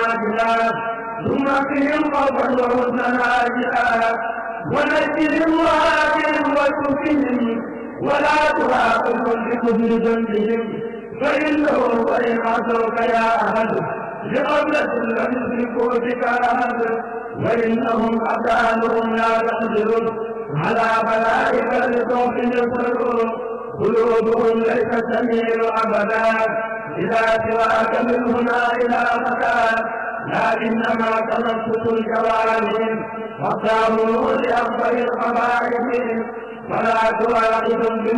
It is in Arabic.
عاجلا ثم فيهم خوفا وحزنا عاجلا ونجهم وآتهم وتوفهم ولا تراقبهم بكفر ذنبهم فإنه وإن عصوك يا أحد لقبلة لم يشركوا بك أحد وإنهم أبدانهم لا تقدر على بلائك لصوت يصرون قلوبهم ليس تميل أبدا إذا سواك من هنا إلى مكان لكنما تنفس الجوانب وقاموا لأكبر القبائل ولا تواعدهم